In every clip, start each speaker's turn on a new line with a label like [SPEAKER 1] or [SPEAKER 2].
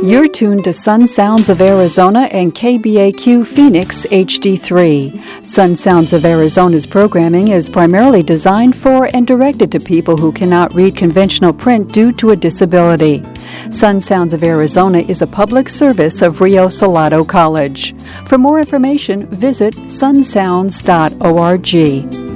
[SPEAKER 1] You're tuned to Sun Sounds of Arizona and KBAQ Phoenix HD3. Sun Sounds of Arizona's programming is primarily designed for and directed to people who cannot read conventional print due to a disability. Sun Sounds of Arizona is a public service of Rio Salado College. For more information, visit sunsounds.org.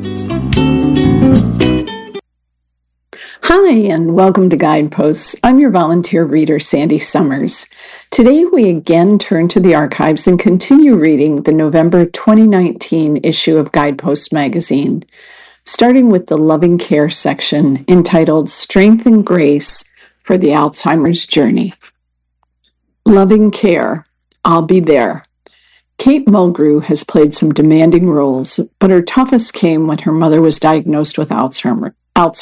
[SPEAKER 2] Hi, and welcome to Guideposts. I'm your volunteer reader, Sandy Summers. Today, we again turn to the archives and continue reading the November 2019 issue of Guideposts magazine, starting with the Loving Care section entitled Strength and Grace for the Alzheimer's Journey. Loving Care, I'll Be There. Kate Mulgrew has played some demanding roles, but her toughest came when her mother was diagnosed with Alzheimer's.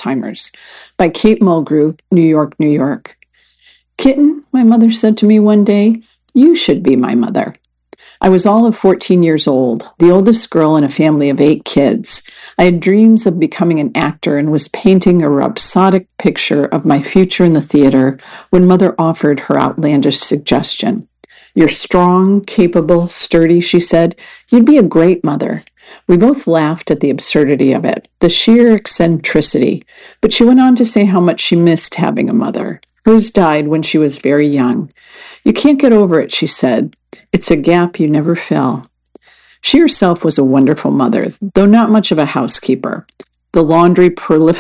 [SPEAKER 2] By Kate Mulgrew, New York, New York. Kitten, my mother said to me one day, you should be my mother. I was all of 14 years old, the oldest girl in a family of 8 kids. I had dreams of becoming an actor and was painting a rhapsodic picture of my future in the theater when Mother offered her outlandish suggestion. You're strong, capable, sturdy, she said. You'd be a great mother. We both laughed at the absurdity of it, the sheer eccentricity, but she went on to say how much she missed having a mother. Hers died when she was very young. You can't get over it, she said. It's a gap you never fill. She herself was a wonderful mother, though not much of a housekeeper. The laundry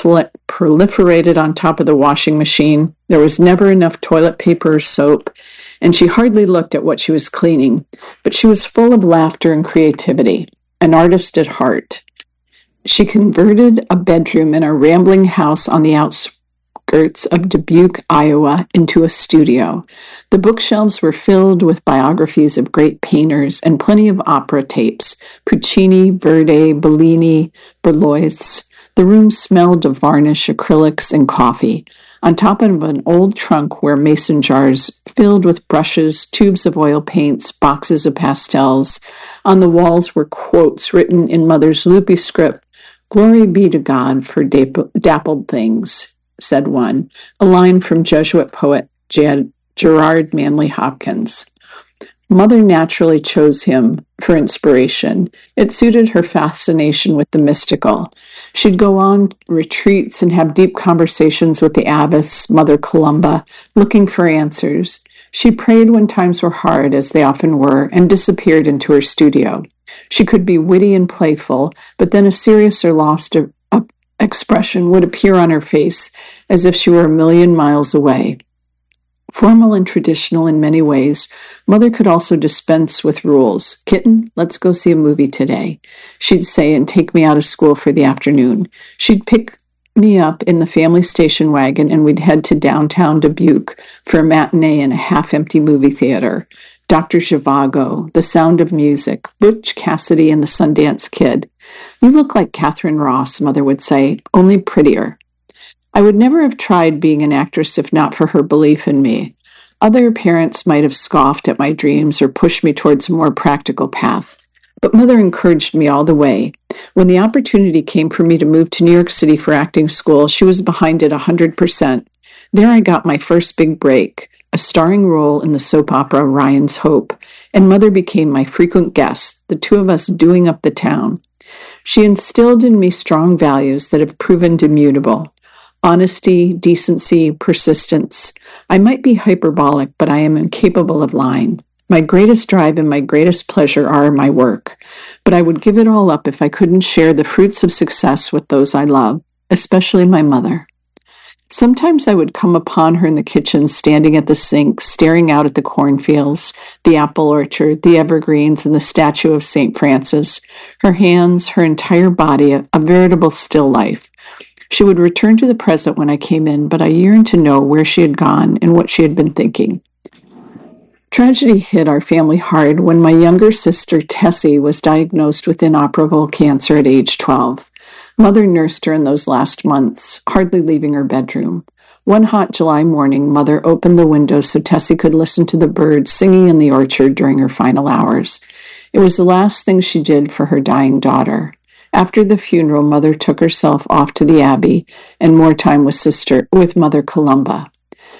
[SPEAKER 2] proliferated on top of the washing machine. There was never enough toilet paper or soap, and she hardly looked at what she was cleaning, but she was full of laughter and creativity. An artist at heart. She converted a bedroom in a rambling house on the outskirts of Dubuque, Iowa, into a studio. The bookshelves were filled with biographies of great painters and plenty of opera tapes, Puccini, Verdi, Bellini, Berlioz. The room smelled of varnish, acrylics, and coffee. On top of an old trunk were mason jars filled with brushes, tubes of oil paints, boxes of pastels. On the walls were quotes written in Mother's loopy script. Glory be to God for dappled things, said one, a line from Jesuit poet Gerard Manley Hopkins. Mother naturally chose him for inspiration. It suited her fascination with the mystical. She'd go on retreats and have deep conversations with the abbess, Mother Columba, looking for answers. She prayed when times were hard, as they often were, and disappeared into her studio. She could be witty and playful, but then a serious or lost expression would appear on her face, as if she were a million miles away. Formal and traditional in many ways, Mother could also dispense with rules. Kitten, let's go see a movie today, she'd say, and take me out of school for the afternoon. She'd pick me up in the family station wagon, and we'd head to downtown Dubuque for a matinee in a half-empty movie theater. Dr. Zhivago, The Sound of Music, Butch Cassidy and the Sundance Kid. You look like Catherine Ross, Mother would say, only prettier. I would never have tried being an actress if not for her belief in me. Other parents might have scoffed at my dreams or pushed me towards a more practical path. But Mother encouraged me all the way. When the opportunity came for me to move to New York City for acting school, she was behind it 100%. There I got my first big break, a starring role in the soap opera Ryan's Hope, and Mother became my frequent guest, the two of us doing up the town. She instilled in me strong values that have proven immutable. Honesty, decency, persistence. I might be hyperbolic, but I am incapable of lying. My greatest drive and my greatest pleasure are my work, but I would give it all up if I couldn't share the fruits of success with those I love, especially my mother. Sometimes I would come upon her in the kitchen, standing at the sink, staring out at the cornfields, the apple orchard, the evergreens, and the statue of St. Francis. Her hands, her entire body, a veritable still life. She would return to the present when I came in, but I yearned to know where she had gone and what she had been thinking. Tragedy hit our family hard when my younger sister, Tessie, was diagnosed with inoperable cancer at age 12. Mother nursed her in those last months, hardly leaving her bedroom. One hot July morning, Mother opened the window so Tessie could listen to the birds singing in the orchard during her final hours. It was the last thing she did for her dying daughter. After the funeral, Mother took herself off to the Abbey and more time with Mother Columba.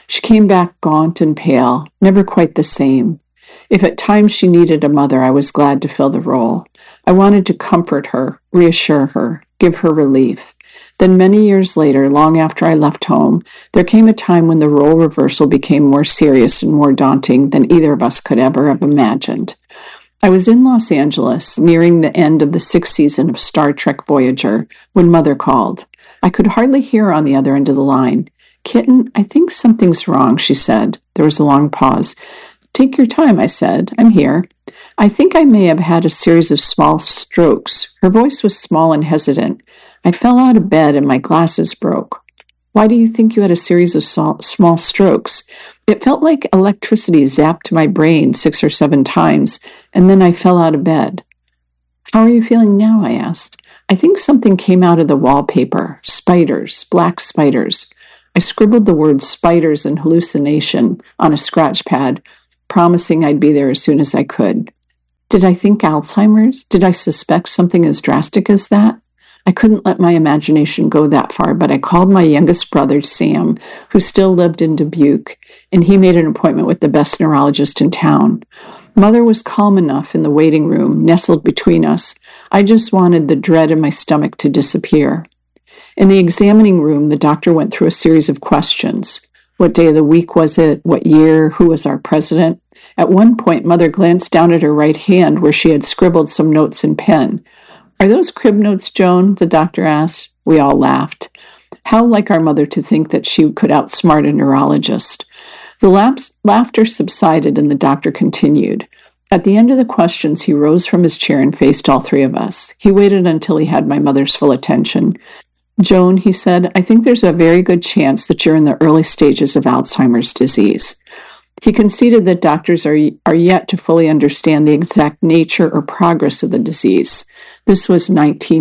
[SPEAKER 2] She came back gaunt and pale, never quite the same. If at times she needed a mother, I was glad to fill the role. I wanted to comfort her, reassure her, give her relief. Then many years later, long after I left home, there came a time when the role reversal became more serious and more daunting than either of us could ever have imagined. I was in Los Angeles, nearing the end of the 6th season of Star Trek Voyager, when Mother called. I could hardly hear her on the other end of the line. "Kitten, I think something's wrong," she said. There was a long pause. "Take your time," I said. "I'm here." "I think I may have had a series of small strokes." Her voice was small and hesitant. "I fell out of bed and my glasses broke." "Why do you think you had a series of small strokes?" "It felt like electricity zapped my brain 6 or 7 times, and then I fell out of bed." "How are you feeling now?" I asked. "I think something came out of the wallpaper. Spiders, black spiders." I scribbled the word spiders and hallucination on a scratch pad, promising I'd be there as soon as I could. Did I think Alzheimer's? Did I suspect something as drastic as that? I couldn't let my imagination go that far, but I called my youngest brother, Sam, who still lived in Dubuque, and he made an appointment with the best neurologist in town. Mother was calm enough in the waiting room, nestled between us. I just wanted the dread in my stomach to disappear. In the examining room, the doctor went through a series of questions. What day of the week was it? What year? Who was our president? At one point, Mother glanced down at her right hand where she had scribbled some notes in pen. "Are those crib notes, Joan?" the doctor asked. We all laughed. How like our mother to think that she could outsmart a neurologist. The laughter subsided and the doctor continued. At the end of the questions, he rose from his chair and faced all 3 of us. He waited until he had my mother's full attention. "Joan," he said, "I think there's a very good chance that you're in the early stages of Alzheimer's disease." He conceded that doctors are yet to fully understand the exact nature or progress of the disease. This was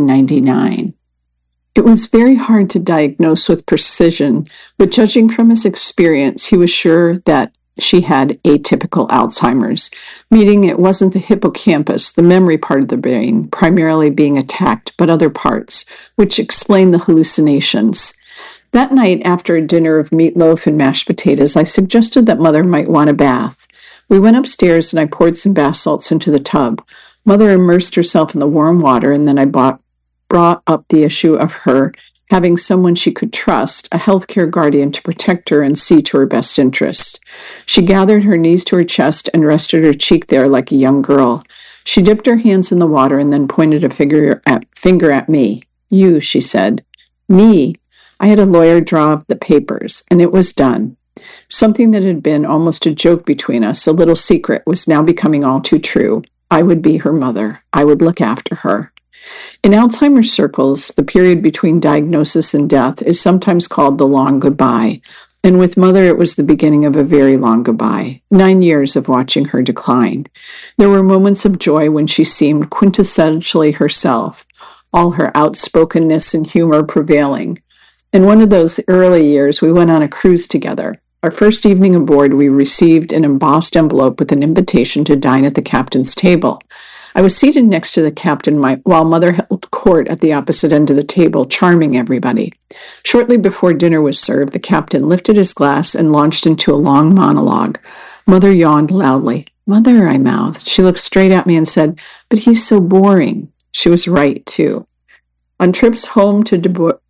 [SPEAKER 2] 1999. It was very hard to diagnose with precision, but judging from his experience, he was sure that she had atypical Alzheimer's, meaning it wasn't the hippocampus, the memory part of the brain, primarily being attacked, but other parts, which explained the hallucinations. That night, after a dinner of meatloaf and mashed potatoes, I suggested that Mother might want a bath. We went upstairs and I poured some bath salts into the tub. Mother immersed herself in the warm water, and then I brought up the issue of her having someone she could trust, a healthcare guardian, to protect her and see to her best interest. She gathered her knees to her chest and rested her cheek there like a young girl. She dipped her hands in the water and then pointed a finger at me. "You," she said. "Me?" I had a lawyer draw up the papers, and it was done. Something that had been almost a joke between us, a little secret, was now becoming all too true. I would be her mother. I would look after her. In Alzheimer's circles, the period between diagnosis and death is sometimes called the long goodbye, and with Mother it was the beginning of a very long goodbye, 9 years of watching her decline. There were moments of joy when she seemed quintessentially herself, all her outspokenness and humor prevailing. In one of those early years, we went on a cruise together. Our first evening aboard, we received an embossed envelope with an invitation to dine at the captain's table. I was seated next to the captain while Mother held court at the opposite end of the table, charming everybody. Shortly before dinner was served, the captain lifted his glass and launched into a long monologue. Mother yawned loudly. "Mother," I mouthed. She looked straight at me and said, "But he's so boring." She was right, too. On trips home to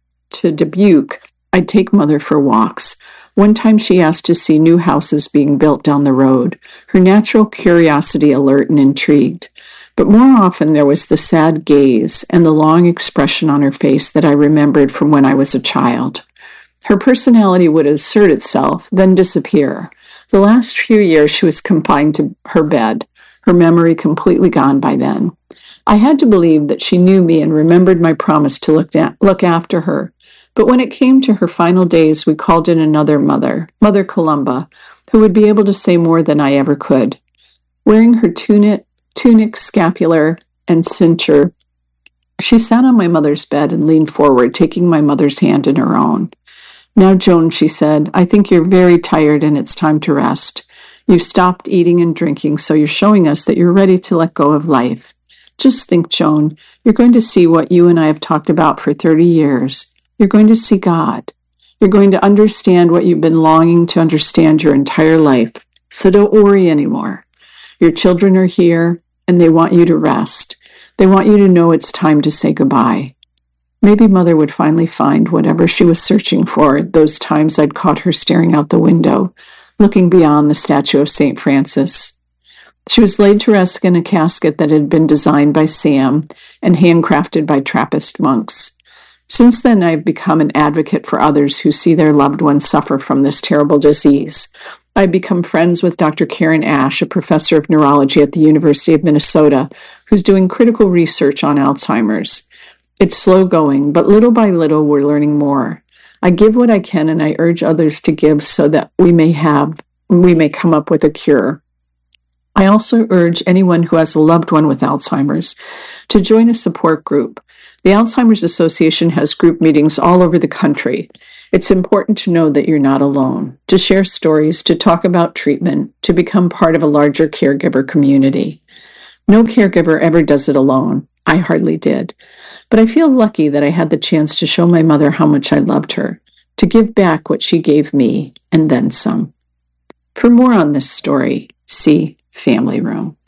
[SPEAKER 2] Dubuque, I'd take Mother for walks. One time she asked to see new houses being built down the road, her natural curiosity alert and intrigued. But more often there was the sad gaze and the long expression on her face that I remembered from when I was a child. Her personality would assert itself, then disappear. The last few years she was confined to her bed, her memory completely gone by then. I had to believe that she knew me and remembered my promise to look after her. But when it came to her final days, we called in another mother, Mother Columba, who would be able to say more than I ever could. Wearing her tunic, scapular, and cincture, she sat on my mother's bed and leaned forward, taking my mother's hand in her own. "Now, Joan," she said, "I think you're very tired and it's time to rest. You've stopped eating and drinking, so you're showing us that you're ready to let go of life. Just think, Joan, you're going to see what you and I have talked about for 30 years. You're going to see God." You're going to understand what you've been longing to understand your entire life, so don't worry anymore. Your children are here, and they want you to rest. They want you to know it's time to say goodbye. Maybe Mother would finally find whatever she was searching for those times I'd caught her staring out the window, looking beyond the statue of St. Francis. She was laid to rest in a casket that had been designed by Sam and handcrafted by Trappist monks. Since then, I've become an advocate for others who see their loved ones suffer from this terrible disease. I've become friends with Dr. Karen Ash, a professor of neurology at the University of Minnesota, who's doing critical research on Alzheimer's. It's slow going, but little by little, we're learning more. I give what I can, and I urge others to give so that we may come up with a cure. I also urge anyone who has a loved one with Alzheimer's to join a support group. The Alzheimer's Association has group meetings all over the country. It's important to know that you're not alone, to share stories, to talk about treatment, to become part of a larger caregiver community. No caregiver ever does it alone. I hardly did. But I feel lucky that I had the chance to show my mother how much I loved her, to give back what she gave me, and then some. For more on this story, see Family Room.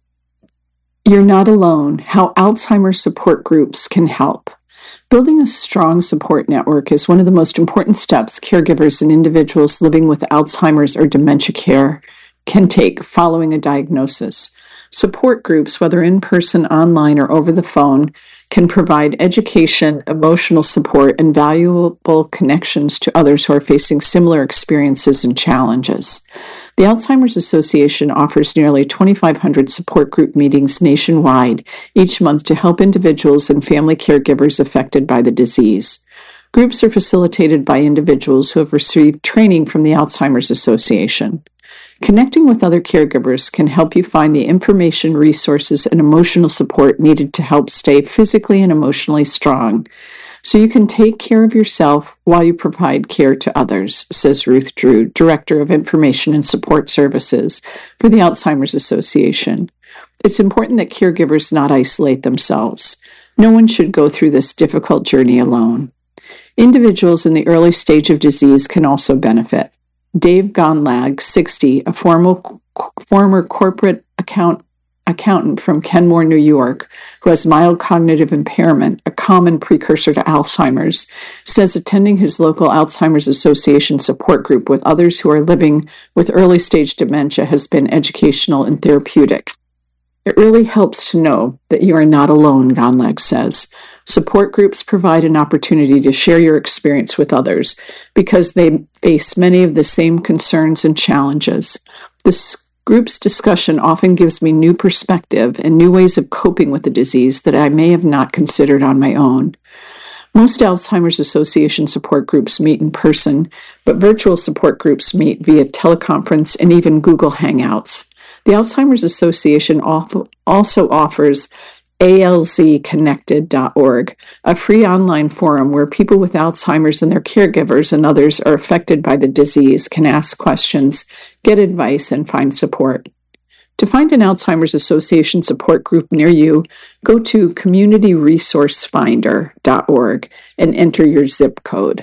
[SPEAKER 2] You're not alone. How Alzheimer's support groups can help. Building a strong support network is one of the most important steps caregivers and individuals living with Alzheimer's or dementia care can take following a diagnosis. Support groups, whether in person, online, or over the phone, can provide education, emotional support, and valuable connections to others who are facing similar experiences and challenges. The Alzheimer's Association offers nearly 2,500 support group meetings nationwide each month to help individuals and family caregivers affected by the disease. Groups are facilitated by individuals who have received training from the Alzheimer's Association. Connecting with other caregivers can help you find the information, resources, and emotional support needed to help stay physically and emotionally strong, so you can take care of yourself while you provide care to others, says Ruth Drew, Director of Information and Support Services for the Alzheimer's Association. It's important that caregivers not isolate themselves. No one should go through this difficult journey alone. Individuals in the early stage of disease can also benefit. Dave Gonlag, 60, a former corporate accountant from Kenmore, New York, who has mild cognitive impairment, a common precursor to Alzheimer's, says attending his local Alzheimer's Association support group with others who are living with early-stage dementia has been educational and therapeutic. It really helps to know that you are not alone, Gonlag says. Support groups provide an opportunity to share your experience with others because they face many of the same concerns and challenges. This group's discussion often gives me new perspective and new ways of coping with the disease that I may have not considered on my own. Most Alzheimer's Association support groups meet in person, but virtual support groups meet via teleconference and even Google Hangouts. The Alzheimer's Association also offers alzconnected.org, a free online forum where people with Alzheimer's and their caregivers and others are affected by the disease can ask questions, get advice, and find support. To find an Alzheimer's Association support group near you, go to communityresourcefinder.org and enter your zip code.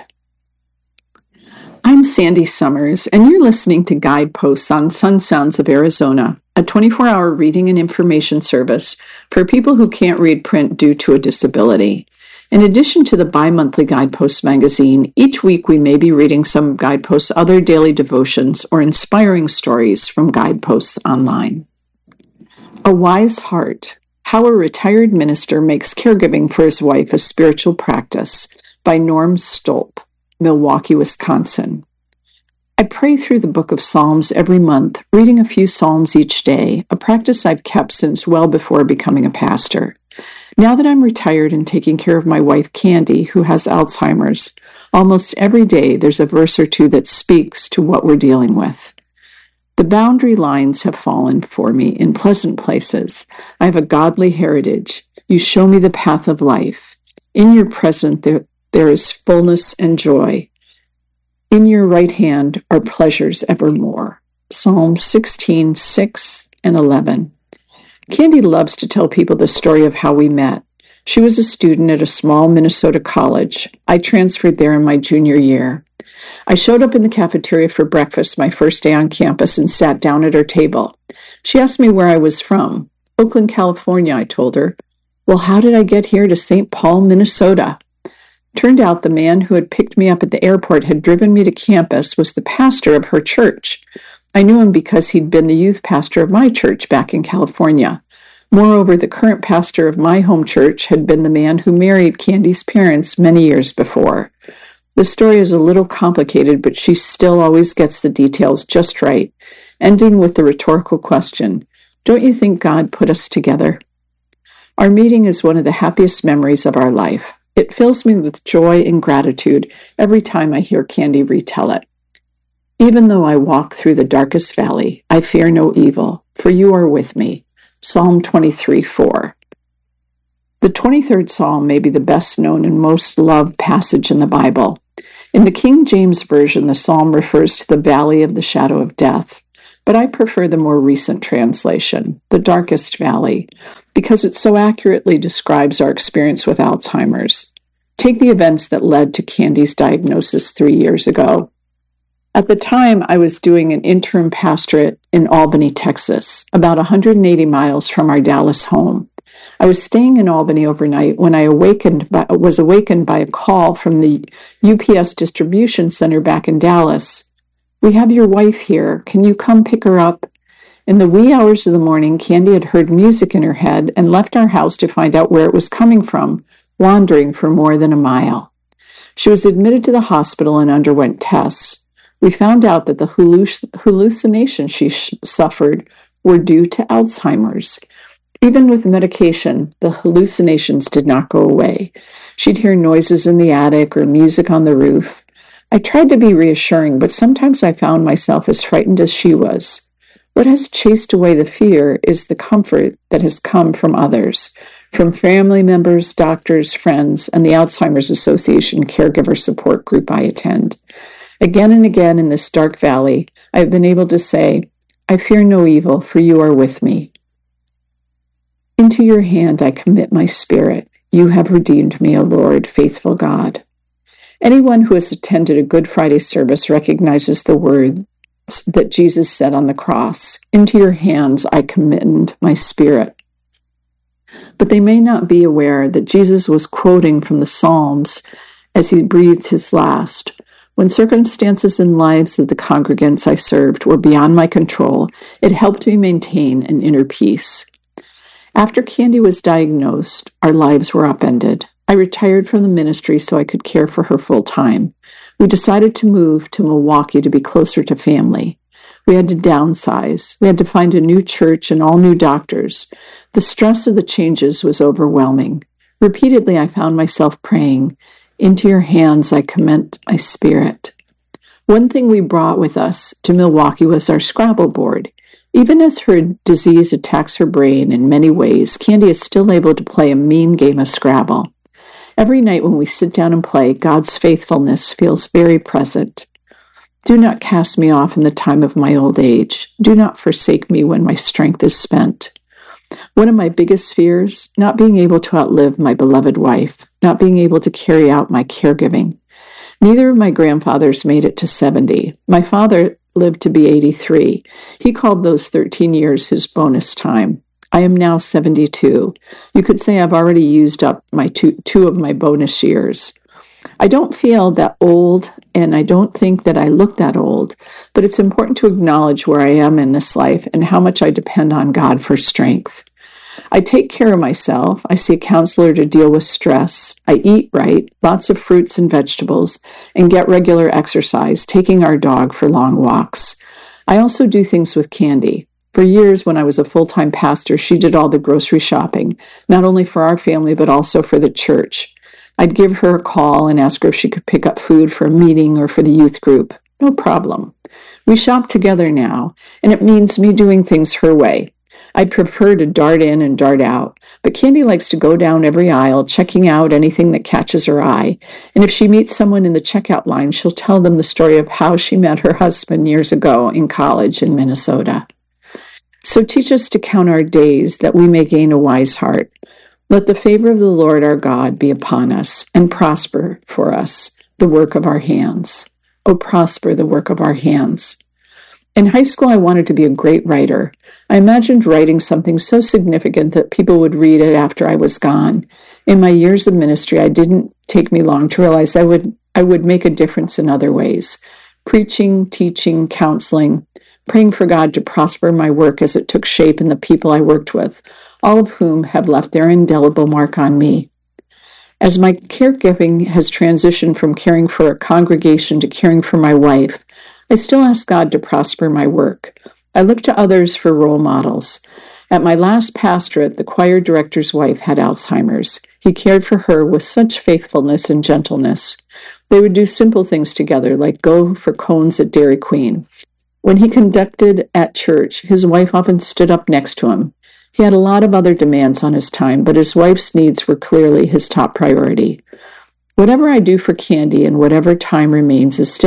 [SPEAKER 2] I'm Sandy Summers, and you're listening to Guideposts on Sun Sounds of Arizona, a 24-hour reading and information service for people who can't read print due to a disability. In addition to the bi-monthly Guideposts magazine, each week we may be reading some of Guideposts' other daily devotions or inspiring stories from Guideposts online. A Wise Heart: How a Retired Minister Makes Caregiving for His Wife a Spiritual Practice, by Norm Stolp, Milwaukee, Wisconsin. I pray through the book of Psalms every month, reading a few Psalms each day, a practice I've kept since well before becoming a pastor. Now that I'm retired and taking care of my wife, Candy, who has Alzheimer's, almost every day there's a verse or two that speaks to what we're dealing with. The boundary lines have fallen for me in pleasant places. I have a godly heritage. You show me the path of life. In your presence there is fullness and joy. In your right hand are pleasures evermore. Psalm 16, 6 and 11. Candy loves to tell people the story of how we met. She was a student at a small Minnesota college. I transferred there in my junior year. I showed up in the cafeteria for breakfast my first day on campus and sat down at her table. She asked me where I was from. Oakland, California, I told her. Well, how did I get here to St. Paul, Minnesota? Turned out the man who had picked me up at the airport had driven me to campus was the pastor of her church. I knew him because he'd been the youth pastor of my church back in California. Moreover, the current pastor of my home church had been the man who married Candy's parents many years before. The story is a little complicated, but she still always gets the details just right, ending with the rhetorical question, "Don't you think God put us together?" Our meeting is one of the happiest memories of our life. It fills me with joy and gratitude every time I hear Candy retell it. Even though I walk through the darkest valley, I fear no evil, for you are with me. Psalm 23:4. The 23rd Psalm may be the best known and most loved passage in the Bible. In the King James Version, the psalm refers to the valley of the shadow of death, but I prefer the more recent translation, the darkest valley, because it so accurately describes our experience with Alzheimer's. Take the events that led to Candy's diagnosis 3 years ago. At the time, I was doing an interim pastorate in Albany, Texas, about 180 miles from our Dallas home. I was staying in Albany overnight when I was awakened by a call from the UPS distribution center back in Dallas. "We have your wife here. Can you come pick her up?" In the wee hours of the morning, Candy had heard music in her head and left our house to find out where it was coming from, wandering for more than a mile. She was admitted to the hospital and underwent tests. We found out that the hallucinations she suffered were due to Alzheimer's. Even with medication, the hallucinations did not go away. She'd hear noises in the attic or music on the roof. I tried to be reassuring, but sometimes I found myself as frightened as she was. What has chased away the fear is the comfort that has come from others, from family members, doctors, friends, and the Alzheimer's Association caregiver support group I attend. Again and again in this dark valley, I have been able to say, "I fear no evil, for you are with me. Into your hand I commit my spirit. You have redeemed me, O Lord, faithful God." Anyone who has attended a Good Friday service recognizes the words that Jesus said on the cross, "Into your hands I commend my spirit." But they may not be aware that Jesus was quoting from the Psalms as he breathed his last. When circumstances and lives of the congregants I served were beyond my control, it helped me maintain an inner peace. After Candy was diagnosed, our lives were upended. I retired from the ministry so I could care for her full time. We decided to move to Milwaukee to be closer to family. We had to downsize. We had to find a new church and all new doctors. The stress of the changes was overwhelming. Repeatedly, I found myself praying, "Into your hands I commend my spirit." One thing we brought with us to Milwaukee was our Scrabble board. Even as her disease attacks her brain in many ways, Candy is still able to play a mean game of Scrabble. Every night when we sit down and play, God's faithfulness feels very present. "Do not cast me off in the time of my old age. Do not forsake me when my strength is spent." One of my biggest fears, not being able to outlive my beloved wife, not being able to carry out my caregiving. Neither of my grandfathers made it to 70. My father lived to be 83. He called those 13 years his bonus time. I am now 72. You could say I've already used up my two of my bonus years. I don't feel that old, and I don't think that I look that old, but it's important to acknowledge where I am in this life and how much I depend on God for strength. I take care of myself. I see a counselor to deal with stress. I eat right, lots of fruits and vegetables, and get regular exercise, taking our dog for long walks. I also do things with Candy. For years, when I was a full-time pastor, she did all the grocery shopping, not only for our family, but also for the church. I'd give her a call and ask her if she could pick up food for a meeting or for the youth group. No problem. We shop together now, and it means me doing things her way. I'd prefer to dart in and dart out, but Candy likes to go down every aisle, checking out anything that catches her eye. And if she meets someone in the checkout line, she'll tell them the story of how she met her husband years ago in college in Minnesota. So teach us to count our days that we may gain a wise heart. Let the favor of the Lord our God be upon us and prosper for us the work of our hands. Oh, prosper the work of our hands. In high school, I wanted to be a great writer. I imagined writing something so significant that people would read it after I was gone. In my years of ministry, it didn't take me long to realize I would make a difference in other ways. Preaching, teaching, counseling, praying for God to prosper my work as it took shape in the people I worked with, all of whom have left their indelible mark on me. As my caregiving has transitioned from caring for a congregation to caring for my wife, I still ask God to prosper my work. I look to others for role models. At my last pastorate, the choir director's wife had Alzheimer's. He cared for her with such faithfulness and gentleness. They would do simple things together, like go for cones at Dairy Queen. When he conducted at church, his wife often stood up next to him. He had a lot of other demands on his time, but his wife's needs were clearly his top priority. Whatever I do for Candy and whatever time remains is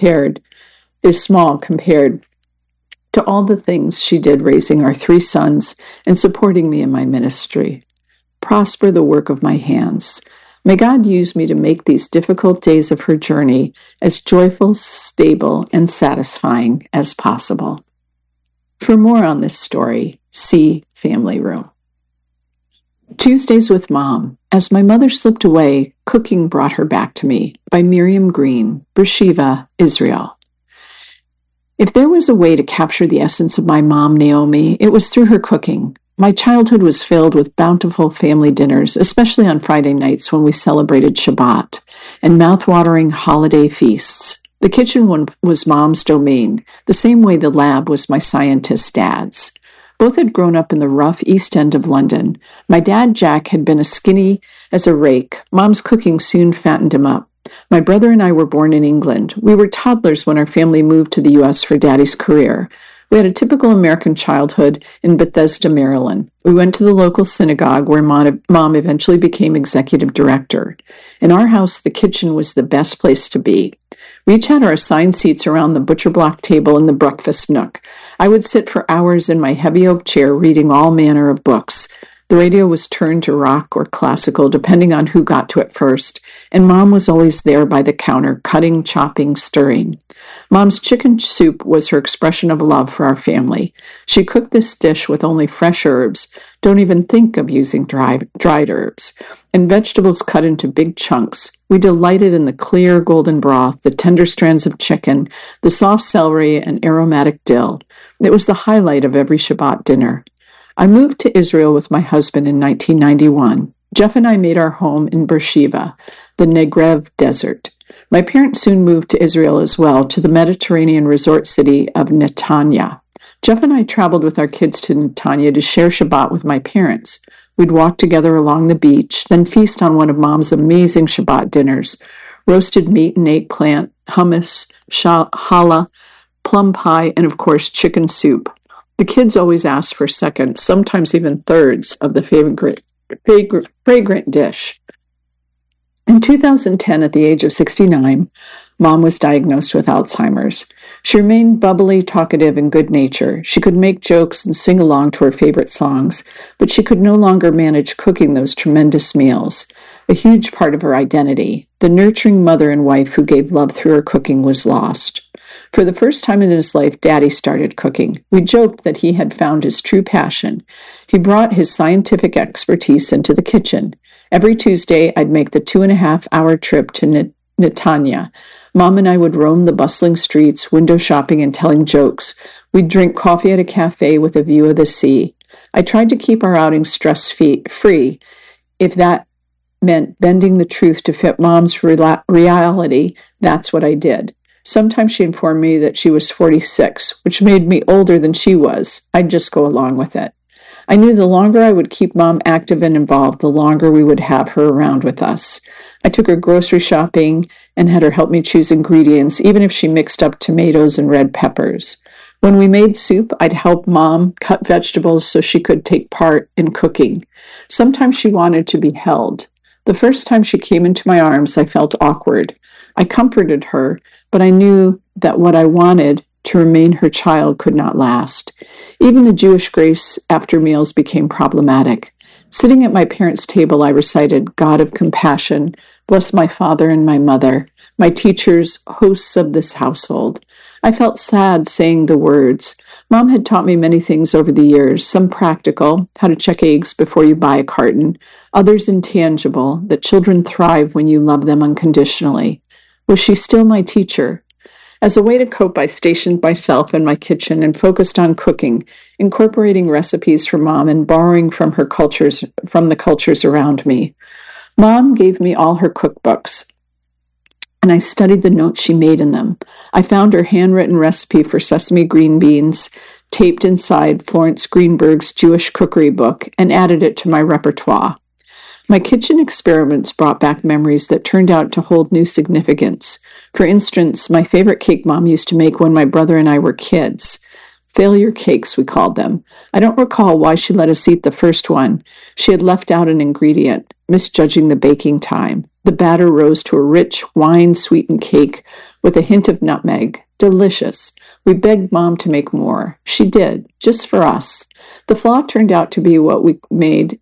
[SPEAKER 2] small compared to all the things she did raising our 3 sons and supporting me in my ministry. Prosper the work of my hands. May God use me to make these difficult days of her journey as joyful, stable, and satisfying as possible. For more on this story, see Family Room. Tuesdays with Mom. As my mother slipped away, Cooking Brought Her Back to Me by Miriam Green, Beersheba, Israel. If there was a way to capture the essence of my mom, Naomi, it was through her cooking. My childhood was filled with bountiful family dinners, especially on Friday nights when we celebrated Shabbat, and mouth-watering holiday feasts. The kitchen was Mom's domain, the same way the lab was my scientist dad's. Both had grown up in the rough East End of London. My dad, Jack, had been as skinny as a rake. Mom's cooking soon fattened him up. My brother and I were born in England. We were toddlers when our family moved to the U.S. for Daddy's career. We had a typical American childhood in Bethesda, Maryland. We went to the local synagogue where Mom eventually became executive director. In our house, the kitchen was the best place to be. We each had our assigned seats around the butcher block table in the breakfast nook. I would sit for hours in my heavy oak chair reading all manner of books. The radio was turned to rock or classical, depending on who got to it first, and Mom was always there by the counter, cutting, chopping, stirring. Mom's chicken soup was her expression of love for our family. She cooked this dish with only fresh herbs, don't even think of using dried herbs, and vegetables cut into big chunks. We delighted in the clear golden broth, the tender strands of chicken, the soft celery, and aromatic dill. It was the highlight of every Shabbat dinner. I moved to Israel with my husband in 1991. Jeff and I made our home in Beersheba, the Negev desert. My parents soon moved to Israel as well, to the Mediterranean resort city of Netanya. Jeff and I traveled with our kids to Netanya to share Shabbat with my parents. We'd walk together along the beach, then feast on one of Mom's amazing Shabbat dinners: roasted meat and eggplant, hummus, challah, plum pie, and of course chicken soup. The kids always asked for seconds, sometimes even thirds, of the fragrant dish. In 2010, at the age of 69, Mom was diagnosed with Alzheimer's. She remained bubbly, talkative, and good-natured. She could make jokes and sing along to her favorite songs, but she could no longer manage cooking those tremendous meals. A huge part of her identity, the nurturing mother and wife who gave love through her cooking, was lost. For the first time in his life, Daddy started cooking. We joked that he had found his true passion. He brought his scientific expertise into the kitchen. Every Tuesday, I'd make the 2.5-hour trip to Netanya. Mom and I would roam the bustling streets, window shopping and telling jokes. We'd drink coffee at a cafe with a view of the sea. I tried to keep our outings stress-free, if that meant bending the truth to fit Mom's reality. That's what I did. Sometimes she informed me that she was 46, which made me older than she was. I'd just go along with it. I knew the longer I would keep Mom active and involved, the longer we would have her around with us. I took her grocery shopping and had her help me choose ingredients, even if she mixed up tomatoes and red peppers. When we made soup, I'd help Mom cut vegetables so she could take part in cooking. Sometimes she wanted to be held. The first time she came into my arms, I felt awkward. I comforted her, but I knew that what I wanted to remain her child could not last. Even the Jewish grace after meals became problematic. Sitting at my parents' table, I recited, "God of compassion, bless my father and my mother. My teachers, hosts of this household. I felt sad saying the words. Mom had taught me many things over the years, some practical, how to check eggs before you buy a carton, others intangible, that children thrive when you love them unconditionally. Was she still my teacher? As a way to cope, I stationed myself in my kitchen and focused on cooking, incorporating recipes from Mom and borrowing from the cultures around me. Mom gave me all her cookbooks, and I studied the notes she made in them. I found her handwritten recipe for sesame green beans, taped inside Florence Greenberg's Jewish cookery book, and added it to my repertoire. My kitchen experiments brought back memories that turned out to hold new significance. For instance, my favorite cake Mom used to make when my brother and I were kids. Failure cakes, we called them. I don't recall why she let us eat the first one. She had left out an ingredient, misjudging the baking time. The batter rose to a rich, wine-sweetened cake with a hint of nutmeg. Delicious. We begged Mom to make more. She did, just for us. The flaw turned out to be what we made